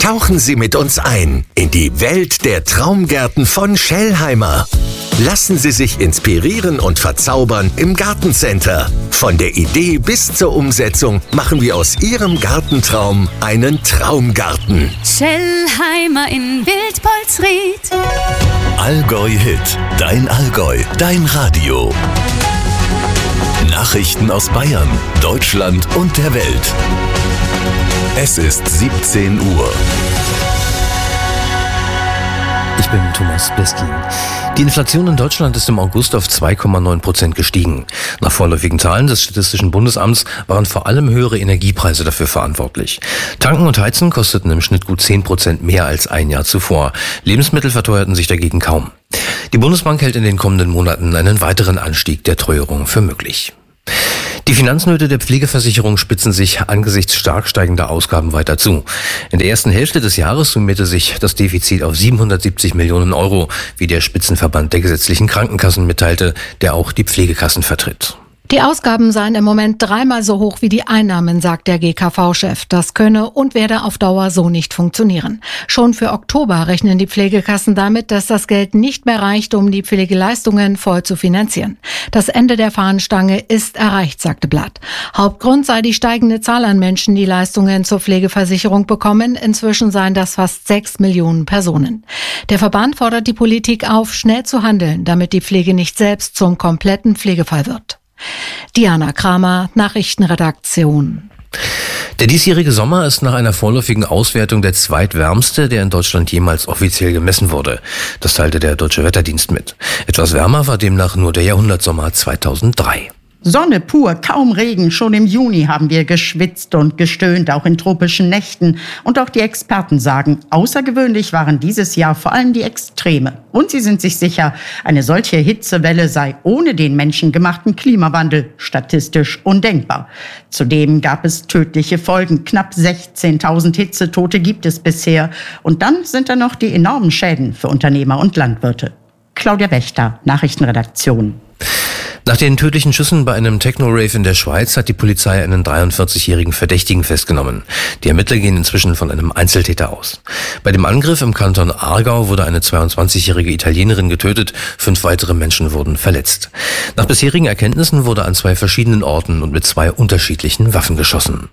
Tauchen Sie mit uns ein in die Welt der Traumgärten von Schellheimer. Lassen Sie sich inspirieren und verzaubern im Gartencenter. Von der Idee bis zur Umsetzung machen wir aus Ihrem Gartentraum einen Traumgarten. Schellheimer in Wildpolsried. Allgäu Hit, dein Allgäu, dein Radio. Nachrichten aus Bayern, Deutschland und der Welt. Es ist 17 Uhr. Ich bin Thomas Bleskin. Die Inflation in Deutschland ist im August auf 2,9% gestiegen. Nach vorläufigen Zahlen des Statistischen Bundesamts waren vor allem höhere Energiepreise dafür verantwortlich. Tanken und Heizen kosteten im Schnitt gut 10% mehr als ein Jahr zuvor. Lebensmittel verteuerten sich dagegen kaum. Die Bundesbank hält in den kommenden Monaten einen weiteren Anstieg der Teuerung für möglich. Die Finanznöte der Pflegeversicherung spitzen sich angesichts stark steigender Ausgaben weiter zu. In der ersten Hälfte des Jahres summierte sich das Defizit auf 770 Millionen Euro, wie der Spitzenverband der gesetzlichen Krankenkassen mitteilte, der auch die Pflegekassen vertritt. Die Ausgaben seien im Moment 3-mal so hoch wie die Einnahmen, sagt der GKV-Chef. Das könne und werde auf Dauer so nicht funktionieren. Schon für Oktober rechnen die Pflegekassen damit, dass das Geld nicht mehr reicht, um die Pflegeleistungen voll zu finanzieren. Das Ende der Fahnenstange ist erreicht, sagte Blatt. Hauptgrund sei die steigende Zahl an Menschen, die Leistungen zur Pflegeversicherung bekommen. Inzwischen seien das fast 6 Millionen Personen. Der Verband fordert die Politik auf, schnell zu handeln, damit die Pflege nicht selbst zum kompletten Pflegefall wird. Diana Kramer, Nachrichtenredaktion. Der diesjährige Sommer ist nach einer vorläufigen Auswertung der zweitwärmste, der in Deutschland jemals offiziell gemessen wurde. Das teilte der Deutsche Wetterdienst mit. Etwas wärmer war demnach nur der Jahrhundertsommer 2003. Sonne pur, kaum Regen. Schon im Juni haben wir geschwitzt und gestöhnt, auch in tropischen Nächten. Und auch die Experten sagen, außergewöhnlich waren dieses Jahr vor allem die Extreme. Und sie sind sich sicher, eine solche Hitzewelle sei ohne den menschengemachten Klimawandel statistisch undenkbar. Zudem gab es tödliche Folgen. Knapp 16.000 Hitzetote gibt es bisher. Und dann sind da noch die enormen Schäden für Unternehmer und Landwirte. Claudia Wächter, Nachrichtenredaktion. Nach den tödlichen Schüssen bei einem Techno-Rave in der Schweiz hat die Polizei einen 43-jährigen Verdächtigen festgenommen. Die Ermittler gehen inzwischen von einem Einzeltäter aus. Bei dem Angriff im Kanton Aargau wurde eine 22-jährige Italienerin getötet, 5 weitere Menschen wurden verletzt. Nach bisherigen Erkenntnissen wurde an 2 verschiedenen Orten und mit 2 unterschiedlichen Waffen geschossen.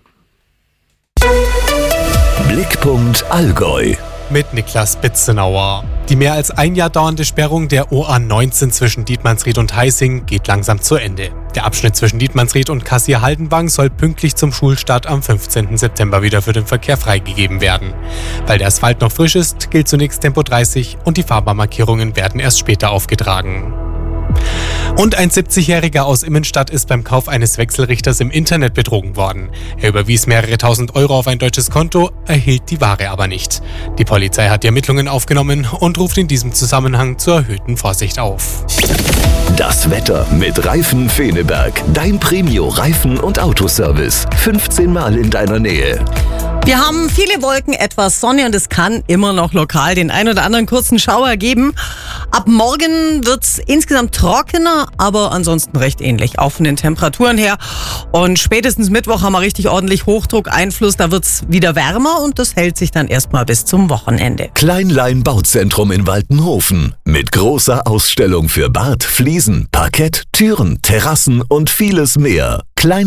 Blickpunkt Allgäu. Mit Niklas Bitzenauer. Die mehr als ein Jahr dauernde Sperrung der OA19 zwischen Dietmannsried und Heising geht langsam zu Ende. Der Abschnitt zwischen Dietmannsried und Kassel-Haldenwang soll pünktlich zum Schulstart am 15. September wieder für den Verkehr freigegeben werden. Weil der Asphalt noch frisch ist, gilt zunächst Tempo 30 und die Fahrbahnmarkierungen werden erst später aufgetragen. Und ein 70-Jähriger aus Immenstadt ist beim Kauf eines Wechselrichters im Internet betrogen worden. Er überwies mehrere tausend Euro auf ein deutsches Konto, erhielt die Ware aber nicht. Die Polizei hat die Ermittlungen aufgenommen und ruft in diesem Zusammenhang zur erhöhten Vorsicht auf. Das Wetter mit Reifen Feneberg. Dein Premio-Reifen- und Autoservice. 15 Mal in deiner Nähe. Wir haben viele Wolken, etwas Sonne und es kann immer noch lokal den ein oder anderen kurzen Schauer geben. Ab morgen wird's insgesamt trockener, aber ansonsten recht ähnlich, auch von den Temperaturen her. Und spätestens Mittwoch haben wir richtig ordentlich Hochdruckeinfluss, da wird's wieder wärmer und das hält sich dann erstmal bis zum Wochenende. Kleinlein Bauzentrum in Waltenhofen. Mit großer Ausstellung für Bad, Fliesen, Parkett, Türen, Terrassen und vieles mehr.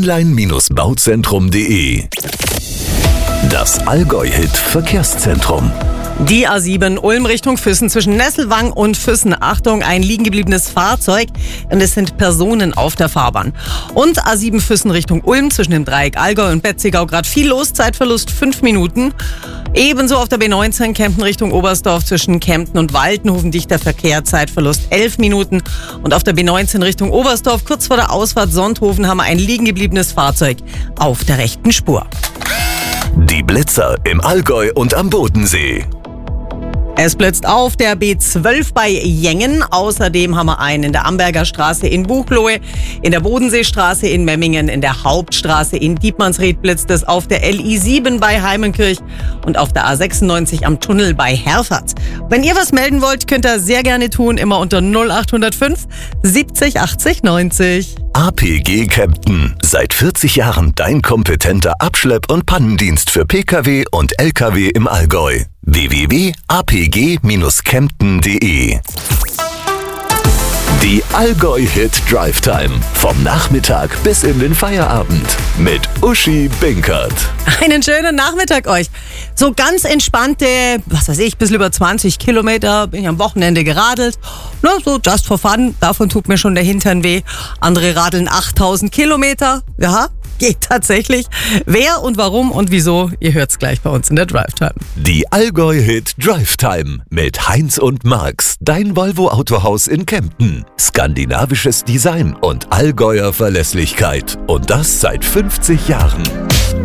Kleinlein-bauzentrum.de. Das Allgäu-Hit Verkehrszentrum. Die A7 Ulm Richtung Füssen zwischen Nesselwang und Füssen. Achtung, ein liegen gebliebenes Fahrzeug und es sind Personen auf der Fahrbahn. Und A7 Füssen Richtung Ulm zwischen dem Dreieck Allgäu und Betzigau gerade viel los, Zeitverlust 5 Minuten. Ebenso auf der B19 Kempten Richtung Oberstdorf zwischen Kempten und Waltenhofen dichter Verkehr, Zeitverlust 11 Minuten. Und auf der B19 Richtung Oberstdorf kurz vor der Ausfahrt Sonthofen haben wir ein liegen gebliebenes Fahrzeug auf der rechten Spur. Die Blitzer im Allgäu und am Bodensee. Es blitzt auf der B12 bei Jengen. Außerdem haben wir einen in der Amberger Straße in Buchloe, in der Bodenseestraße in Memmingen, in der Hauptstraße in Dietmannsried blitzt es, auf der LI7 bei Heimenkirch und auf der A96 am Tunnel bei Herford. Wenn ihr was melden wollt, könnt ihr sehr gerne tun, immer unter 0805 70 80 90. APG Kempten. Seit 40 Jahren dein kompetenter Abschlepp- und Pannendienst für Pkw und Lkw im Allgäu. www.apg-kempten.de. Die Allgäu-Hit Drive Time. Vom Nachmittag bis in den Feierabend. Mit Uschi Binkert. Einen schönen Nachmittag euch. So ganz entspannte, was weiß ich, bisschen über 20 Kilometer bin ich am Wochenende geradelt. Na, so just for fun, davon tut mir schon der Hintern weh. Andere radeln 8000 Kilometer. Ja, geht tatsächlich. Wer und warum und wieso, ihr hört's gleich bei uns in der Drive Time. Die Allgäu-Hit Drive Time mit Heinz und Marx, dein Volvo-Autohaus in Kempten. Skandinavisches Design und Allgäuer Verlässlichkeit. Und das seit 50 Jahren.